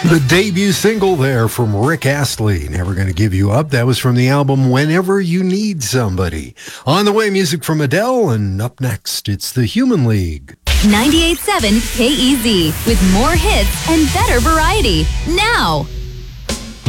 The debut single there from Rick Astley, Never Gonna Give You Up. That was from the album Whenever You Need Somebody. On the way, music from Adele, and up next, it's the Human League. 98.7 KEZ with more hits and better variety. Now!